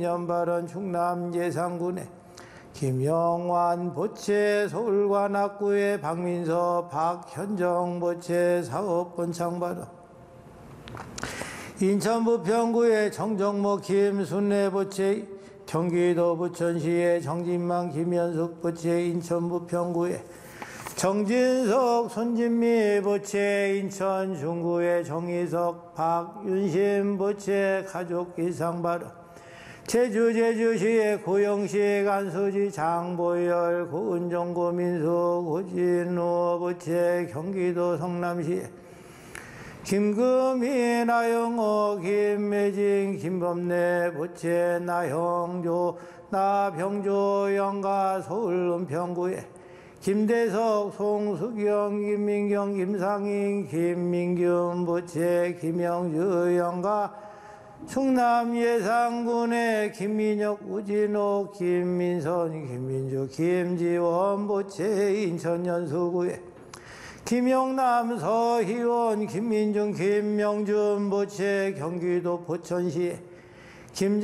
연발은 충남 예산군에 김영환 보채 서울관악구의 박민서 박현정 보채 사업본 창발은 인천 부평구의 정정모 김순례 보채 경기도 부천시의 정진만 김현숙 보채 인천 부평구의 정진석 손진미 보채 인천 중구의 정희석 박윤심 보채 가족 일상발언 제주시의 고영식 안수지 장보열 고은정 고민수 고진우 보채 경기도 성남시의 김금희 나영호 김매진 김범래 보채 나형조 나병조 영가 서울 은평구에 김대석 송수경 김민경 김상인 김민균 보채 김영주 영가 충남 예산군의 김민혁 우진옥 김민선 김민주 김지원 보채 인천 연수구에 김영남 서희원 김민중 김명준 보채 경기도 포천시에